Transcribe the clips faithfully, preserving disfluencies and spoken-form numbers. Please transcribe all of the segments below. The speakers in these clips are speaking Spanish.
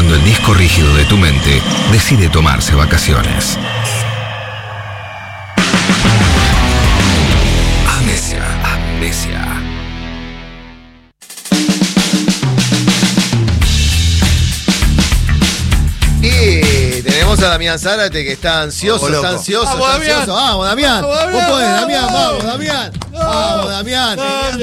cuando el disco rígido de tu mente decide tomarse vacaciones. Amnesia, amnesia. Y tenemos a Damián Zárate, que está ansioso, Vamos, está loco. ansioso, Vamos, está Damián. ansioso. Vamos, Damián. Vamos, Damián. Vos podés, Damián, Vamos. vamos, Damián. Vamos, Damián.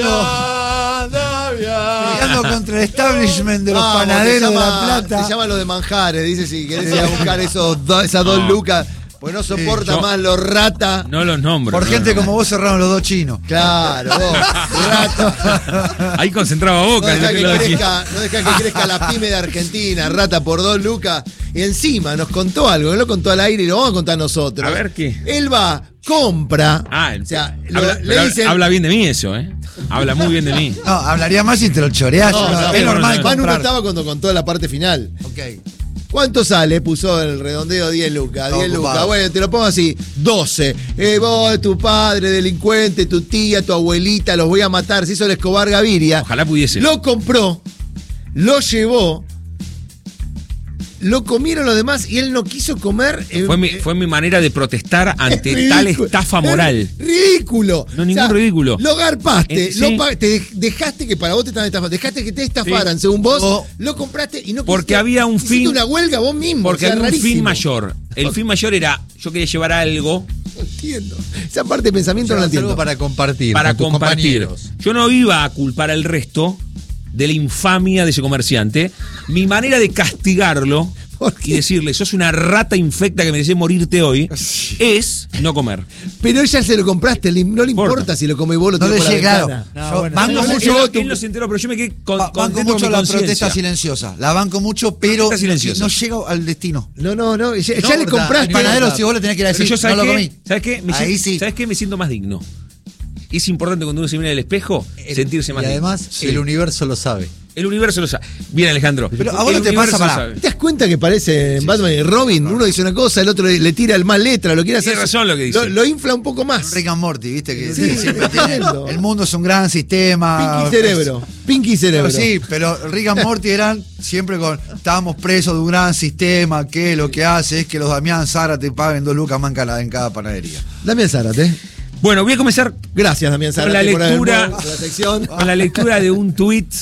Peleando contra el establishment de los Vamos, panaderos te llama, de La Plata. Te llama lo de manjares, dice si querés ir a buscar esos do- esas dos No. lucas, pues no soporta yo- más los rata. No los nombro. Por no gente los como vos cerraron los dos chinos. Claro, vos, rata. nombro. Ahí concentraba No Boca. deja del que otro lado de crezca, no deja que crezca la pyme de Argentina, rata por dos lucas. Y encima nos contó algo, no lo contó al aire y lo vamos a contar nosotros. A ver, ¿qué? Él va, compra. Ah, o sea, lo- habla, le pero dicen. habla bien de mí eso, ¿eh? Habla muy bien de mí. No, hablaría más si te lo choreás. No, no, no, es no, normal no, Manu no comprar. estaba cuando contó la parte final. Ok. ¿Cuánto sale? Puso el redondeo diez lucas. Estaba diez lucas. ocupado. Bueno, te lo pongo así. doce. Eh, vos, tu padre, delincuente, tu tía, tu abuelita, los voy a matar. Se hizo el Escobar Gaviria. Ojalá pudiese. Lo compró, lo llevó, lo comieron los demás y él no quiso comer. eh, Fue mi, eh, fue mi manera de protestar ante es tal ridículo. estafa moral. Es ridículo. No, ningún ridículo. Lo garpaste, Eh, sí. lo pa- te dej- dejaste que para vos te estaban estafando, dejaste que te estafaran, según vos, O- lo compraste y no Porque quisiste- había un hiciste fin- una huelga vos mismo. Porque o sea, había un fin rarísimo. mayor. El fin mayor era, yo quería llevar algo No entiendo. Esa parte de pensamiento no la entiendo. algo para compartir. para con tus compartir. compañeros. Yo no iba a culpar al resto de la infamia de ese comerciante. Mi manera de castigarlo ¿Por qué? y decirle, sos una rata infecta que mereces morirte hoy, es no comer. Pero ella se lo compraste, le- no le Importa. importa si lo come vos, lo No tiró le por la llega. ventana. Yo bueno, banco no le mucho, llegó Él, él no se enteró, pero yo me quedé con, ba- banco contento mucho con mi la conciencia. protesta silenciosa. La banco mucho, pero Protesta silenciosa. no llega al destino. No, no, no, ya, No, ya le verdad, compraste. el panadero, si vos le tenés que ir a Pero decir, yo, ¿sabes no lo qué? comí. ¿Sabes qué? Me Ahí siento, sí. ¿Sabes qué? Me siento más digno. Es importante cuando uno se mira en el espejo sentirse más Y además, digno. el universo lo sabe. El universo lo sabe. Bien, Alejandro. Pero a vos El no te universo pasa, lo pará. sabe. ¿Te das cuenta que parece en Batman y Robin? Uno dice una cosa, el otro le, le tira el más letra, lo quiere hacer. Tiene razón lo que dice. Lo, lo infla un poco más. Rick and Morty, viste que Sí, siempre tiene- tremendo. el mundo es un gran sistema. Pinky cerebro. Pinky cerebro. Pero sí, pero Rick and Morty eran siempre con estábamos presos de un gran sistema que lo que hace es que los Damián Zárate paguen dos lucas más en cada- en cada panadería. Damián Zárate. Bueno, voy a comenzar Gracias, Damián Con Zárate, la por haber lectura- puesto la sección. con la lectura de un tuit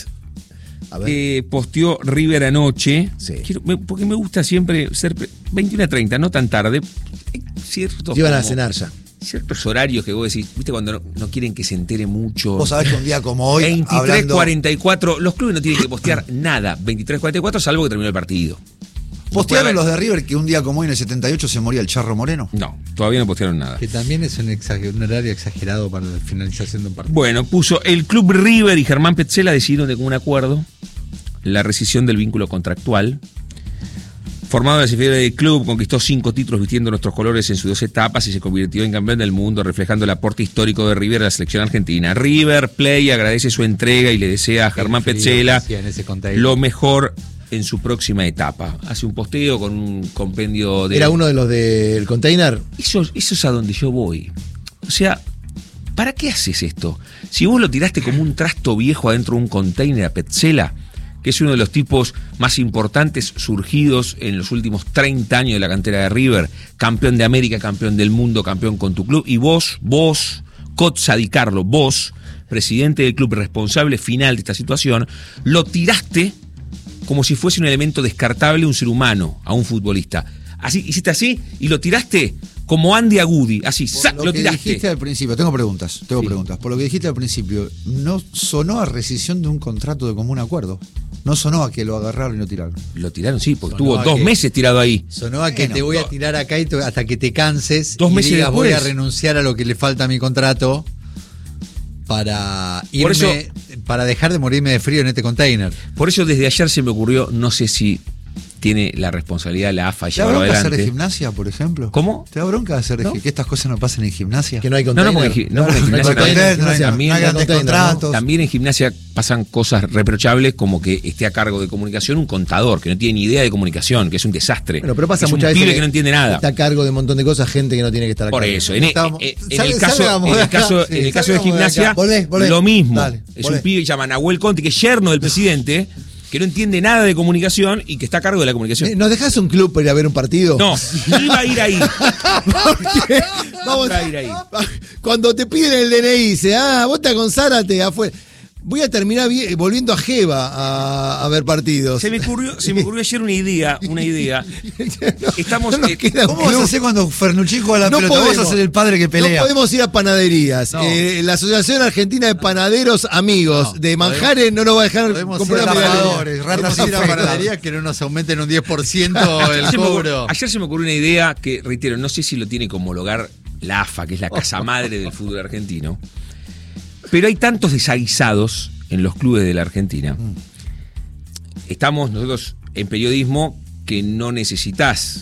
A ver. que posteó River anoche. Sí. Quiero- me- porque me gusta siempre ser pre- veintiuna treinta, no tan tarde. Hay ciertos, Iban a como- cenar ya. ciertos horarios que vos decís, viste, cuando no, no quieren que se entere mucho. Vos sabés que un día como hoy, veintitrés hablando, cuarenta y cuatro, los clubes no tienen que postear nada. veintitrés cuarenta y cuatro, salvo que terminó el partido. postearon Puede los de River que un día como hoy en el setenta y ocho se moría el Charro Moreno. No, todavía no postearon nada. Que también es un, exager- un horario exagerado para la finalización de un partido. Bueno, puso el Club River y Germán Petzela decidieron de común acuerdo la rescisión del vínculo contractual. Formado en las inferiores del club, conquistó cinco títulos vistiendo nuestros colores en sus dos etapas y se convirtió en campeón del mundo, reflejando el aporte histórico de River a la selección argentina. River Play agradece su entrega y le desea a Germán Qué frío Petzela que hacía en ese container. lo mejor en su próxima etapa. Hace un posteo con un compendio de... Era uno de los del container. Eso, eso es a donde yo voy. O sea, ¿para qué haces esto? Si vos lo tiraste como un trasto viejo adentro de un container a Petzela, que es uno de los tipos más importantes surgidos en los últimos treinta años de la cantera de River, campeón de América, campeón del mundo, campeón con tu club, y vos, vos, Cotza Di Carlo, vos, presidente del club, responsable final de esta situación, lo tiraste como si fuese un elemento descartable, un ser humano, a un futbolista. Así, hiciste así y lo tiraste como Andy Agudi, así, Por ¡sac! lo, Lo que tiraste. dijiste al principio, tengo preguntas, tengo Sí. preguntas. Por lo que dijiste al principio, no sonó a rescisión de un contrato de común acuerdo. No sonó a que lo agarraron y lo tiraron. Lo tiraron, sí, porque Sonó tuvo a dos que- meses tirado ahí. Sonó a que Bueno, te voy a no. tirar acá y te- hasta que te canses Dos y meses digas voy a después. renunciar a lo que le falta a mi contrato para irme, Por eso- para dejar de morirme de frío en este container. Por eso desde ayer se me ocurrió, no sé si tiene la responsabilidad la A F A de ¿Te da llevarlo bronca hacer de adelante. gimnasia, por ejemplo? ¿Cómo? ¿Te da bronca hacer de ¿No? gi- que estas cosas no pasen en gimnasia? Que no hay No, container. no, porque, gi- no, porque en No hay gimnasia container, también, no hay- también- no hay grandes container, ¿no? contratos. también en gimnasia pasan cosas reprochables como que esté a cargo de comunicación un contador que no tiene ni idea de comunicación, que es un desastre. Bueno, pero pasa es un muchas veces. pibe que no entiende nada. Está a cargo de un montón de cosas, gente que no tiene que estar a Por cargo. eso, en, Estamos- en- en sal- el caso, salgamos en de el acá, caso, sí, en el caso de salgamos de acá. gimnasia, Volvé, volvé. lo mismo. Dale, es volvé. un pibe que llama Nahuel Conti, que es yerno del presidente, que no entiende nada de comunicación y que está a cargo de la comunicación. ¿Nos dejás un club para ir a ver un partido? No, iba a ir ahí. Porque, vamos Iba a ir ahí. Cuando te piden el D N I, dice, ah, vos estás con Zárate afuera. Voy a terminar vi- volviendo a Jeva a, a ver partidos. Se me ocurrió, se me ocurrió ayer una idea, una idea. Estamos, No nos eh, queda un ¿Cómo vas club. a hacer cuando Fernucci juega la No pelota? podemos. Vos a ser el padre que pelea. No podemos ir a panaderías. No. Eh, la Asociación Argentina de Panaderos Amigos No, de Manjares no nos va a dejar Podemos comprar ir a la medalla. lavadores, ratas Podemos ir a infectadas. panadería que no nos aumenten un diez por ciento el ayer, se me ocurrió, cobro. ayer se me ocurrió una idea que, reitero, no sé si lo tiene que homologar la A F A, que es la casa madre del fútbol argentino. Pero hay tantos desaguisados en los clubes de la Argentina. Estamos nosotros en periodismo que no necesitas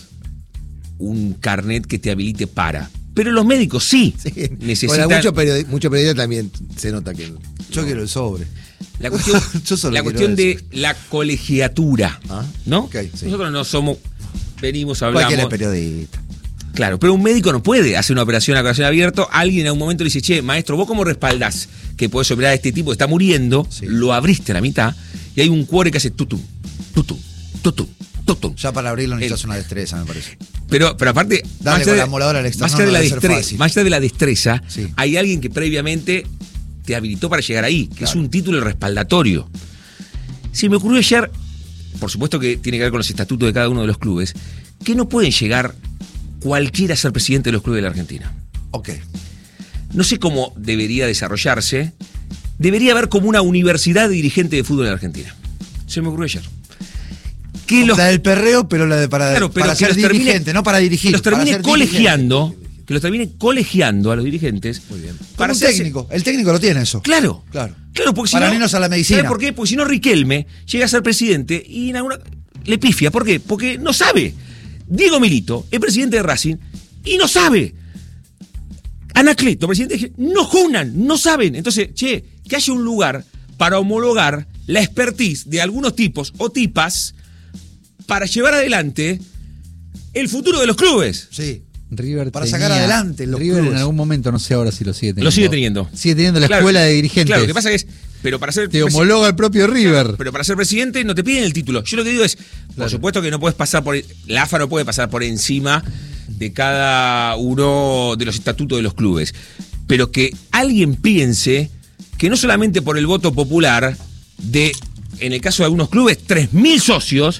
un carnet que te habilite para. Pero los médicos sí, Sí. necesitan. Bueno, mucho periodi- mucho periodista también se nota que. Yo quiero el sobre. La cuestión, Yo solo la quiero cuestión de eso. la colegiatura, Ah, ¿no? ok, sí. Nosotros no somos, venimos, Cualquiera es hablamos. periodista. Claro, pero un médico no puede hacer una operación a corazón abierto. Alguien en un momento le dice, che, maestro, ¿vos cómo respaldás que podés operar a este tipo que está muriendo? Sí. Lo abriste a la mitad y hay un cuore que hace tutum, tutum, tutum, tutum. Ya para abrirlo necesitas El- una destreza, me parece. Pero, pero aparte, Dale más con allá la de- moladora al más externón allá de no la debe ser destreza, fácil. más allá de la destreza, Sí. hay alguien que previamente te habilitó para llegar ahí, que Claro. es un título respaldatorio. Se me ocurrió ayer, por supuesto que tiene que ver con los estatutos de cada uno de los clubes, que no pueden llegar cualquiera a ser presidente de los clubes de la Argentina. Ok. No sé cómo debería desarrollarse. Debería haber como una universidad de dirigente de fútbol en la Argentina. Se me ocurrió ayer. Que los, La del perreo, pero la de para, claro, pero para que ser los termine- dirigente, no para dirigir. que los termine para ser colegiando, que los termine colegiando a los dirigentes. Muy bien. Para Para un hacerse- técnico. El técnico lo tiene eso. Claro. Claro. Claro, porque si Para no, irnos a la medicina. ¿sabe por qué? Porque si no, Riquelme llega a ser presidente y en alguna- le pifia. ¿Por qué? Porque no sabe. Diego Milito es presidente de Racing y no sabe. Anacleto, presidente de... no junan, no saben. Entonces, che, que haya un lugar para homologar la expertise de algunos tipos o tipas para llevar adelante el futuro de los clubes. Sí. River Para tenía- sacar adelante los River clubes. en algún momento, no sé ahora si lo sigue teniendo. Lo sigue teniendo. Sigue teniendo la Claro, escuela de dirigentes. Claro, lo que pasa es, pero para ser Te presi- homologa el propio River. Pero para ser presidente no te piden el título. Yo lo que digo es, por supuesto que no puedes pasar por... La A F A no puede pasar por encima de cada uno de los estatutos de los clubes. Pero que alguien piense que no solamente por el voto popular de, en el caso de algunos clubes, tres mil socios,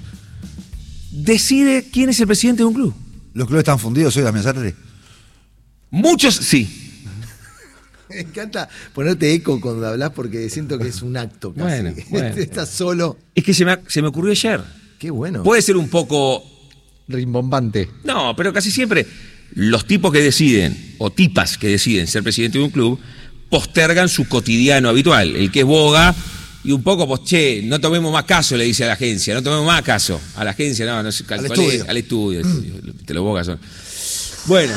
decide quién es el presidente de un club. Los clubes están fundidos hoy, Damián Zárate. Muchos sí. Me encanta ponerte eco cuando hablas porque siento que es un acto casi. Bueno, bueno. Estás solo. Es que se me, se me ocurrió ayer. Qué bueno. Puede ser un poco... Rimbombante. No, pero casi siempre los tipos que deciden, o tipas que deciden ser presidente de un club, postergan su cotidiano habitual, el que es boga, y un poco, pues, che, no tomemos más caso, le dice a la agencia, no tomemos más caso. A la agencia, no, no sé, al, Al colegio, estudio. al estudio, al estudio, te lo bogas son. Bueno,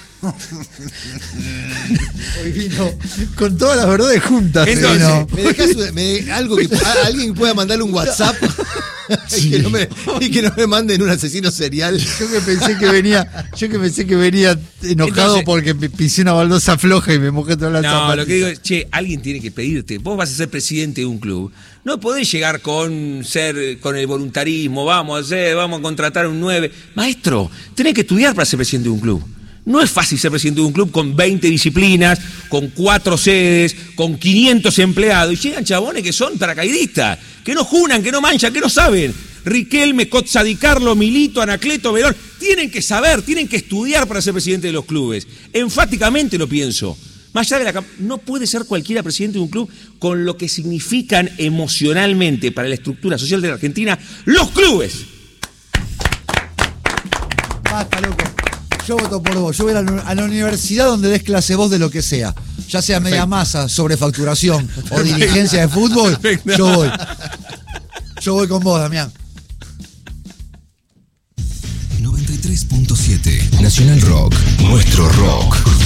Hoy vino con todas las verdades juntas. Entonces, vino. ¿me dejás una- me- algo que a- alguien que pueda mandarle un WhatsApp y, que no me, y que no me manden un asesino serial? Yo que pensé que venía, yo que pensé que venía enojado Entonces- porque pi- pisé una baldosa floja y me mojé toda la no, zapatilla. lo que digo es, che, alguien tiene que pedirte, vos vas a ser presidente de un club, no podés llegar con ser, con el voluntarismo, vamos a hacer, vamos a contratar un nueve. Maestro, tenés que estudiar para ser presidente de un club. No es fácil ser presidente de un club con veinte disciplinas, con cuatro sedes, con quinientos empleados. Y llegan chabones que son paracaidistas, que no junan, que no manchan, que no saben. Riquelme, Cotza Di Carlo, Milito, Anacleto, Verón. Tienen que saber, tienen que estudiar para ser presidente de los clubes. Enfáticamente lo pienso. Más allá de la camp- no puede ser cualquiera presidente de un club con lo que significan emocionalmente para la estructura social de la Argentina los clubes. Basta, loco. Yo voto por vos. Yo voy a la, a la universidad donde des clase vos de lo que sea. Ya sea media masa, sobrefacturación o dirigencia de fútbol. Perfecto. Yo voy. Yo voy con vos, Damián. noventa y tres punto siete Nacional Rock, nuestro rock.